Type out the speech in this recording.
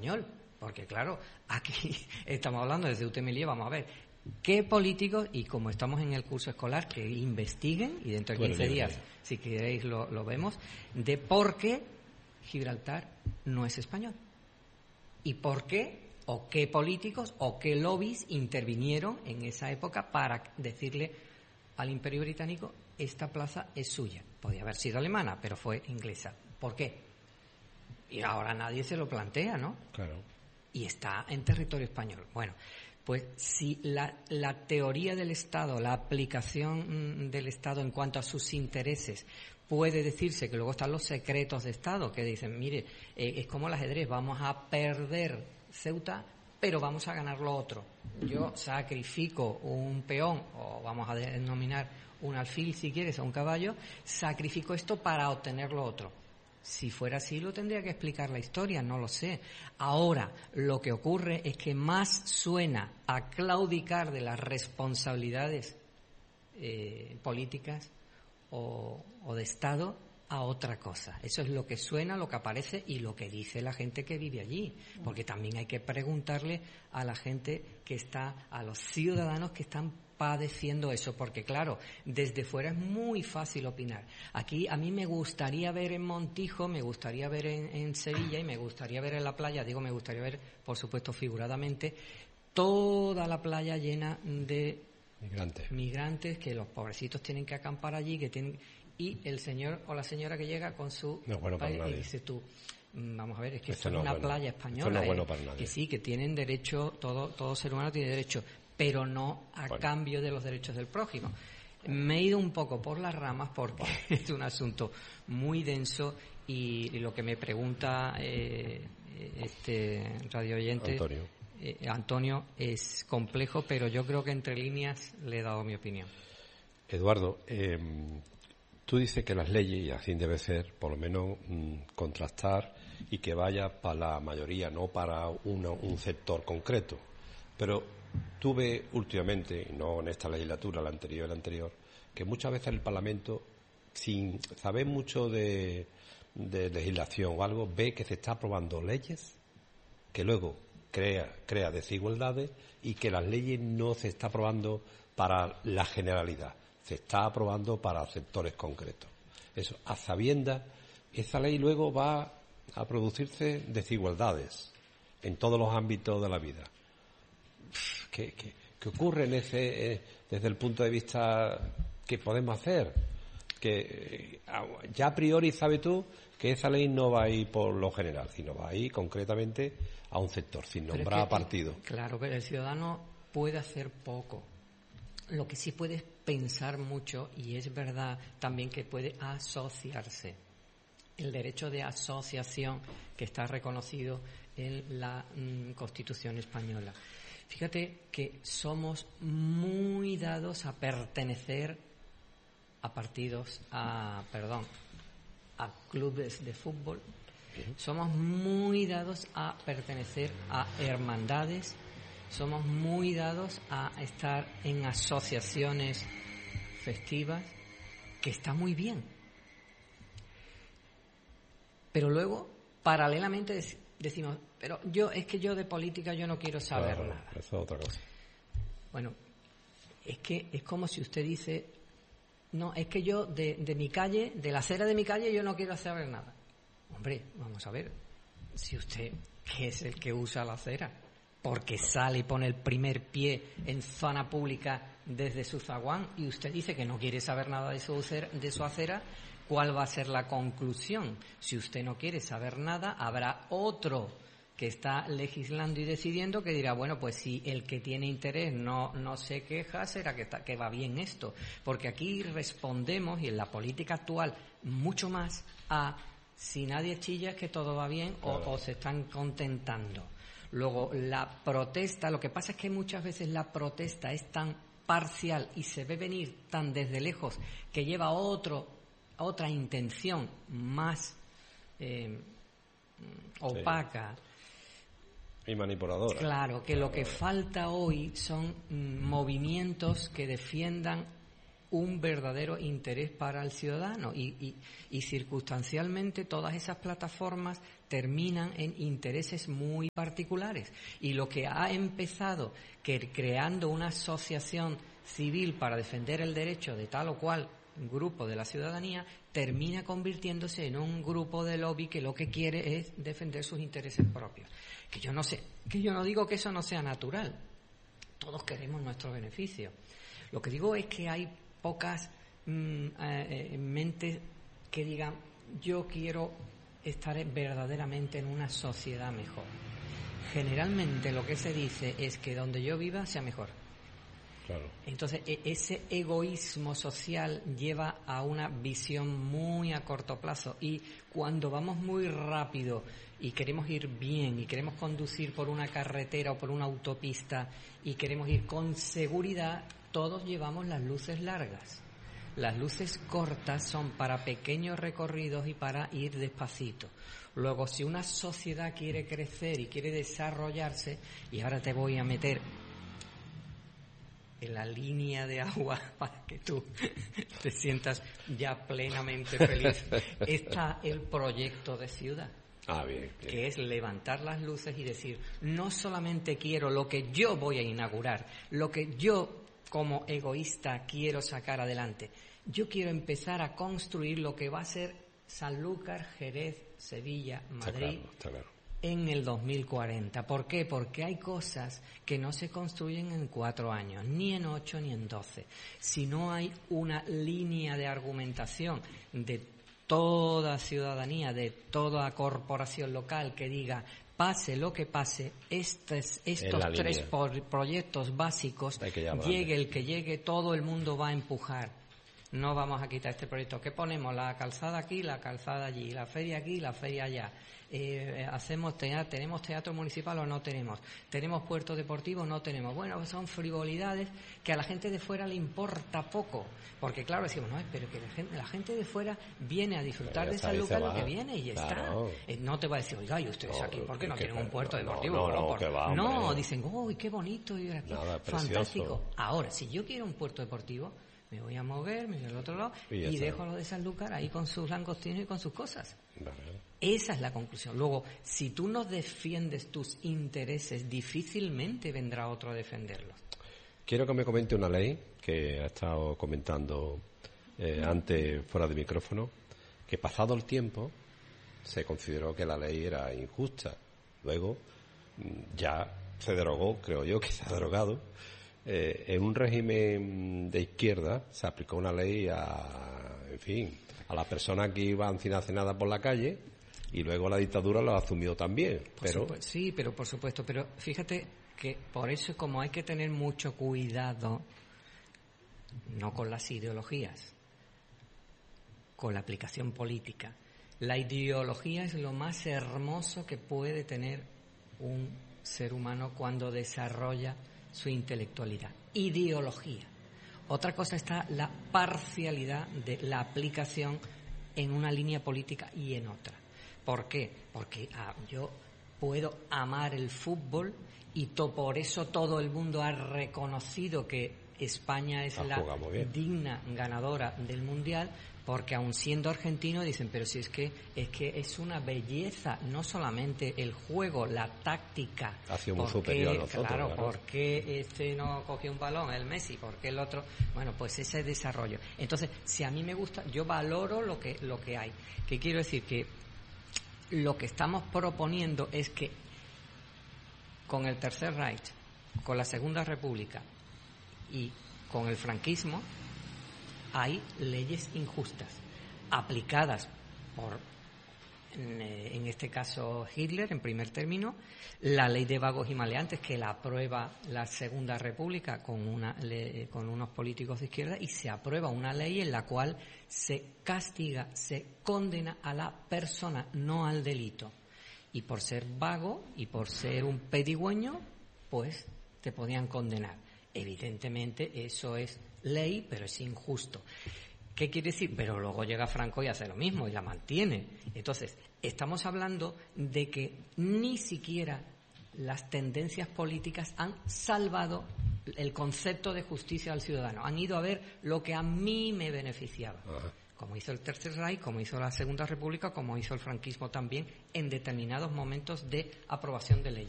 español. Porque claro, aquí estamos hablando de Ceuta y Melilla, vamos a ver qué políticos, y como estamos en el curso escolar, que investiguen, y dentro de 15 días, si queréis lo vemos, de por qué Gibraltar no es español. Y por qué, o qué políticos, o qué lobbies intervinieron en esa época para decirle al Imperio Británico, esta plaza es suya. Podía haber sido alemana, pero fue inglesa. ¿Por qué? Y ahora nadie se lo plantea, ¿no? Claro. Y está en territorio español. Bueno, pues si la teoría del Estado, la aplicación del Estado en cuanto a sus intereses, puede decirse que luego están los secretos de Estado, que dicen, mire, es como el ajedrez, vamos a perder Ceuta, pero vamos a ganar lo otro. Yo sacrifico un peón, o vamos a denominar un alfil si quieres, o un caballo, sacrifico esto para obtener lo otro. Si fuera así, lo tendría que explicar la historia, no lo sé. Ahora, lo que ocurre es que más suena a claudicar de las responsabilidades políticas o de Estado a otra cosa. Eso es lo que suena, lo que aparece y lo que dice la gente que vive allí. Porque también hay que preguntarle a la gente que está, a los ciudadanos que están padeciendo eso, porque claro, desde fuera es muy fácil opinar. Aquí a mí me gustaría ver en Montijo, me gustaría ver en Sevilla y me gustaría ver en la playa, me gustaría ver, por supuesto, figuradamente, toda la playa llena de migrantes que los pobrecitos tienen que acampar allí, y el señor o la señora que llega con su país y dice tú, vamos a ver, es que esto es una playa española, no es bueno para nadie. Que sí, que tienen derecho, todo ser humano tiene derecho, pero no a cambio de los derechos del prójimo. Me he ido un poco por las ramas porque es un asunto muy denso y lo que me pregunta este radio oyente Antonio es complejo, pero yo creo que entre líneas le he dado mi opinión. Eduardo, tú dices que las leyes, y así debe ser, por lo menos contrastar y que vaya para la mayoría, no para un sector concreto. Pero tuve últimamente, y no en esta legislatura, la anterior, que muchas veces el Parlamento, sin saber mucho de legislación o algo, ve que se está aprobando leyes que luego crea desigualdades y que las leyes no se está aprobando para la generalidad, se está aprobando para sectores concretos. Eso, a sabiendas, esa ley luego va a producirse desigualdades en todos los ámbitos de la vida. ¿Qué ocurre desde el punto de vista que podemos hacer? Que ya a priori sabes tú que esa ley no va a ir por lo general, sino va a ir concretamente a un sector, sin nombrar a partido. Claro, pero el ciudadano puede hacer poco. Lo que sí puede es pensar mucho, y es verdad también que puede asociarse. El derecho de asociación que está reconocido en la Constitución española. Fíjate que somos muy dados a pertenecer a partidos, a clubes de fútbol. Somos muy dados a pertenecer a hermandades. Somos muy dados a estar en asociaciones festivas, que está muy bien. Pero luego, paralelamente, decimos, pero yo de política yo no quiero saber nada. Eso es otra cosa. Bueno, es que es como si usted dice, no, es que yo de mi calle, de la acera de mi calle, yo no quiero saber nada. Hombre, vamos a ver, si usted, que es el que usa la acera, porque sale y pone el primer pie en zona pública desde su zaguán, y usted dice que no quiere saber nada de su acera, ¿cuál va a ser la conclusión? Si usted no quiere saber nada, habrá otro que está legislando y decidiendo que dirá, bueno, pues si el que tiene interés no se queja, será que va bien esto. Porque aquí respondemos, y en la política actual mucho más, a si nadie chilla es que todo va bien, o se están contentando. Luego, la protesta, lo que pasa es que muchas veces la protesta es tan parcial y se ve venir tan desde lejos que lleva a otra intención más opaca y manipuladora. Claro, que lo que falta hoy son movimientos que defiendan un verdadero interés para el ciudadano y circunstancialmente todas esas plataformas terminan en intereses muy particulares. Y lo que ha empezado creando una asociación civil para defender el derecho de tal o cual grupo de la ciudadanía termina convirtiéndose en un grupo de lobby que lo que quiere es defender sus intereses propios. Que yo no digo que eso no sea natural. Todos queremos nuestro beneficio. Lo que digo es que hay pocas mentes que digan yo quiero estar verdaderamente en una sociedad mejor. Generalmente lo que se dice es que donde yo viva sea mejor. Claro. Entonces, ese egoísmo social lleva a una visión muy a corto plazo y cuando vamos muy rápido y queremos ir bien y queremos conducir por una carretera o por una autopista y queremos ir con seguridad, todos llevamos las luces largas. Las luces cortas son para pequeños recorridos y para ir despacito. Luego, si una sociedad quiere crecer y quiere desarrollarse, y ahora te voy a meter en la línea de agua para que tú te sientas ya plenamente feliz, está el proyecto de ciudad. Bien. Que es levantar las luces y decir, no solamente quiero lo que yo voy a inaugurar, lo que yo como egoísta quiero sacar adelante, yo quiero empezar a construir lo que va a ser Sanlúcar, Jerez, Sevilla, Madrid, está claro. En el 2040. ¿Por qué? Porque hay cosas que no se construyen en 4 años, ni en 8 ni en 12. Si no hay una línea de argumentación de toda ciudadanía, de toda corporación local que diga, pase lo que pase, estos 3 proyectos básicos, llegue el que llegue, todo el mundo va a empujar. No vamos a quitar este proyecto. ¿Qué ponemos? La calzada aquí, la calzada allí, la feria aquí, la feria allá. ¿Tenemos teatro municipal o no tenemos? ¿Tenemos puerto deportivo o no tenemos? Bueno, son frivolidades que a la gente de fuera le importa poco. Porque claro, decimos, no, pero que la gente de fuera viene a disfrutar de Sanlúcar lo que viene y ya claro. Está. No te va a decir, oiga, ¿y ustedes aquí por qué no tienen un puerto deportivo? No, dicen, uy, qué bonito ir aquí. Fantástico. Ahora, si yo quiero un puerto deportivo, me voy a mover, me voy al otro lado y dejo a lo de Sanlúcar ahí con sus langostinos y con sus cosas. Vale. Esa es la conclusión. Luego, si tú no defiendes tus intereses, difícilmente vendrá otro a defenderlos. Quiero que me comente una ley que ha estado comentando antes fuera de micrófono, que pasado el tiempo se consideró que la ley era injusta. Luego ya se derogó, creo yo que se ha derogado. En un régimen de izquierda se aplicó una ley a las personas que iban sin hacer nada por la calle y luego la dictadura lo asumió también. Sí, pero por supuesto. Pero fíjate que por eso como hay que tener mucho cuidado, no con las ideologías, con la aplicación política. La ideología es lo más hermoso que puede tener un ser humano cuando desarrolla su intelectualidad. Ideología. Otra cosa está la parcialidad de la aplicación en una línea política y en otra. ¿Por qué? Porque yo puedo amar el fútbol y por eso todo el mundo ha reconocido que España es la digna ganadora del Mundial, porque aun siendo argentino dicen, pero si es que es una belleza, no solamente el juego, la táctica. Ha sido muy superior a nosotros. Claro, ¿por qué este no cogió un balón, el Messi? ¿Por qué el otro? Bueno, pues ese desarrollo. Entonces, si a mí me gusta, yo valoro lo que hay. ¿Qué quiero decir? Que lo que estamos proponiendo es que con el Tercer Reich, con la Segunda República y con el franquismo, hay leyes injustas aplicadas por, en este caso, Hitler en primer término, la ley de vagos y maleantes que la aprueba la Segunda República con unos políticos de izquierda, y se aprueba una ley en la cual se castiga, se condena a la persona, no al delito. Y por ser vago y por ser un pedigüeño, pues te podían condenar. Evidentemente eso es ley, pero es injusto. ¿Qué quiere decir? Pero luego llega Franco y hace lo mismo y la mantiene. Entonces, estamos hablando de que ni siquiera las tendencias políticas han salvado el concepto de justicia al ciudadano. Han ido a ver lo que a mí me beneficiaba. Ajá. Como hizo el Tercer Reich, como hizo la Segunda República, como hizo el franquismo también, en determinados momentos de aprobación de leyes.